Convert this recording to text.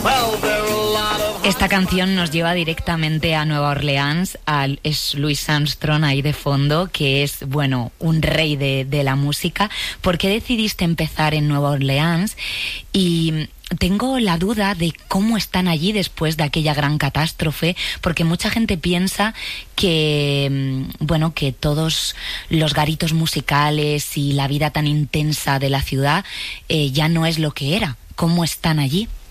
Esta canción nos lleva directamente a Nueva Orleans. Es Louis Armstrong ahí de fondo, que es, bueno, un rey de la música. ¿Por qué decidiste empezar en Nueva Orleans? Y tengo la duda de cómo están allí después de aquella gran catástrofe, porque mucha gente piensa que, bueno, que todos los garitos musicales y la vida tan intensa de la ciudad ya no es lo que era. ¿Cómo están allí?